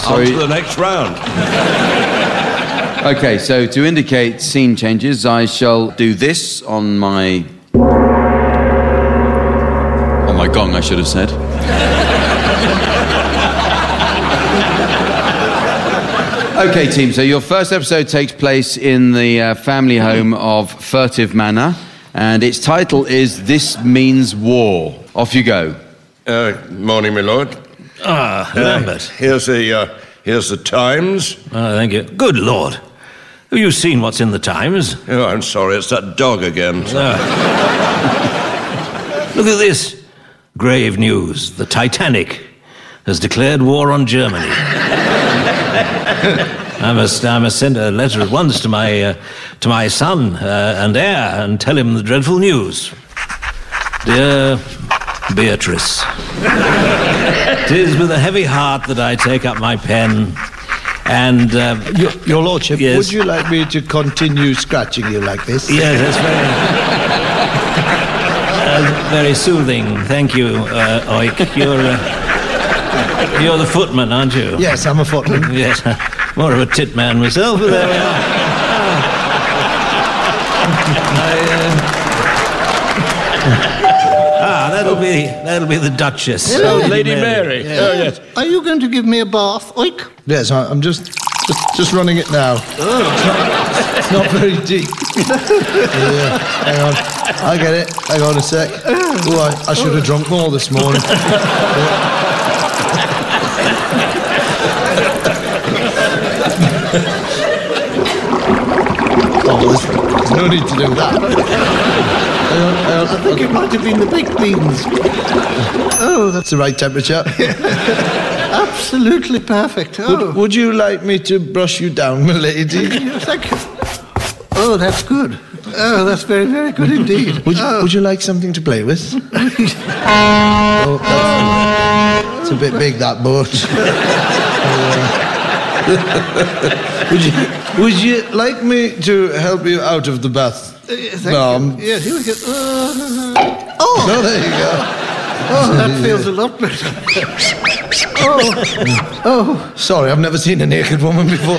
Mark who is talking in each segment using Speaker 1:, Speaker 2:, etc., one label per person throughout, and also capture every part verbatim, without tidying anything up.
Speaker 1: On to the next round.
Speaker 2: Okay, so to indicate scene changes, I shall do this on my... on my gong, I should have said. Okay, team, so your first episode takes place in the uh, family home of Furtive Manor, and its title is This Means War. Off you go.
Speaker 1: Uh, morning, my lord.
Speaker 3: Ah, Lambert.
Speaker 1: Uh, here's the, uh, here's the Times.
Speaker 3: Oh, thank you. Good Lord. Have you seen what's in the Times?
Speaker 1: Oh, I'm sorry, it's that dog again.
Speaker 3: Ah. Look at this. Grave news. The Titanic has declared war on Germany. I must, I must send a letter at once to my, uh, to my son uh, and heir and tell him the dreadful news. Dear Beatrice, 'tis with a heavy heart that I take up my pen. And, uh,
Speaker 4: Your, your Lordship,
Speaker 3: yes.
Speaker 4: Would you like me to continue scratching you like this?
Speaker 3: Yes, that's very, uh, very soothing. Thank you, uh, Oik. You're, uh, you're the footman, aren't you?
Speaker 4: Yes, I'm a footman.
Speaker 3: Yes, more of a tit man myself, but there we are. I, uh... ah, that'll be that'll be the Duchess.
Speaker 4: Hello,
Speaker 3: Lady,
Speaker 1: Lady
Speaker 3: Mary.
Speaker 1: Mary.
Speaker 3: Yeah.
Speaker 1: Oh, yes.
Speaker 4: Are you going to give me a bath, Oik? Yes, I, I'm just, just just running it now. Oh. It's, not, it's not very deep. Yeah, hang on. I get it. Hang on a sec. Oh, I, I should have drunk more this morning. Oh, there's, there's no need to do that. Hang on, hang on. I think it might have been the baked beans. Oh, that's the right temperature. Absolutely perfect. Oh. Would, would you like me to brush you down, my lady? Thank you. Oh, that's good. Oh, that's very, very good indeed. Would you, oh. would you like something to play with? Oh, that's, it's a bit big, that boat. would you Would you like me to help you out of the bath? Uh, thank no, you. Yes, here we go. Uh, oh! No, there you go. Oh, that feels a lot better. Oh, oh. Sorry, I've never seen a naked woman before.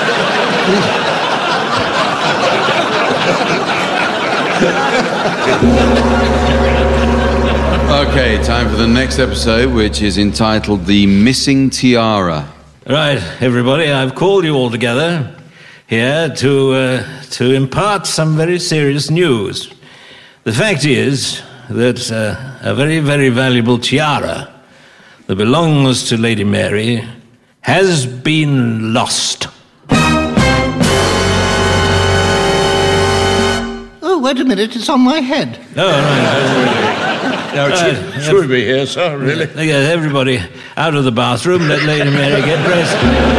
Speaker 2: Okay, time for the next episode, which is entitled The Missing Tiara.
Speaker 3: Right, everybody, I've called you all together here to, uh, to impart some very serious news. The fact is that uh, a very, very valuable tiara that belongs to Lady Mary has been lost.
Speaker 4: Oh, wait a minute, it's on my head.
Speaker 3: Oh, right.
Speaker 1: Now, it should,
Speaker 3: Uh,
Speaker 1: should we be here, sir, really?
Speaker 3: Yeah, everybody out of the bathroom, let Lady Mary get dressed.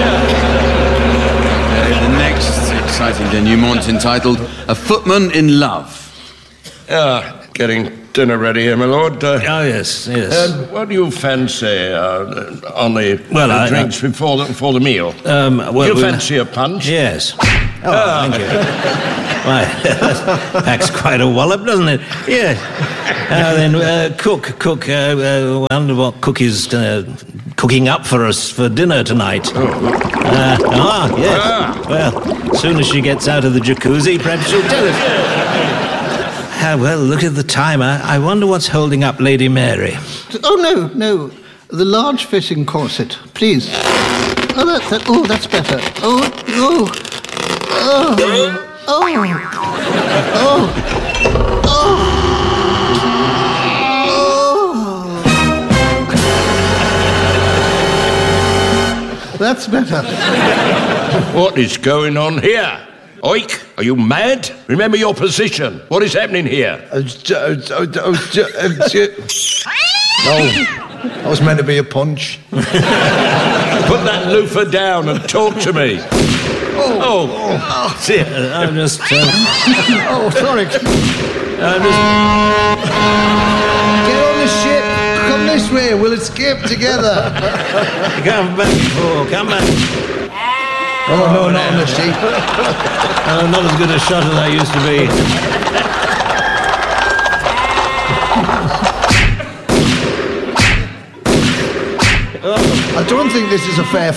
Speaker 2: Okay, the next exciting denouement entitled A Footman in Love.
Speaker 1: Ah, getting dinner ready here, my lord. Uh,
Speaker 3: Oh, yes, yes.
Speaker 1: and what do you fancy uh, on the,
Speaker 3: Well,
Speaker 1: the
Speaker 3: I-
Speaker 1: drinks before, the, before the meal?
Speaker 3: Um, well,
Speaker 1: do you
Speaker 3: we-
Speaker 1: fancy a punch?
Speaker 3: Yes. Oh, thank you. Why, that's quite a wallop, doesn't it? Yeah. Uh, then, uh, cook, cook, uh, uh, wonder what cookie's uh, cooking up for us for dinner tonight.
Speaker 1: Oh.
Speaker 3: Uh, ah, yes.
Speaker 1: Ah.
Speaker 3: Well, as soon as she gets out of the jacuzzi, perhaps she'll tell us. Ah, well, look at the timer. I wonder what's holding up Lady Mary.
Speaker 4: Oh, no, no. The large fitting corset, please. Oh, that, that, oh, that's better. Oh, oh, oh, oh, oh, oh, oh. That's better.
Speaker 1: What is going on here? Oik, are you mad? Remember your position. What is happening here?
Speaker 4: I was ju- I was- I was- I was ju- I was ju- No, that was meant to be a punch.
Speaker 1: Put that loofah down and talk to me. Oh, oh, oh.
Speaker 3: Uh, I'm just... Uh,
Speaker 4: Oh, sorry.
Speaker 3: I'm just...
Speaker 4: Get on the ship. Come this way. We'll escape together.
Speaker 3: Come back, oh, come back.
Speaker 4: Oh, no, not on the ship.
Speaker 3: I'm not as good a shot as I used to be.
Speaker 4: I don't think this is a fair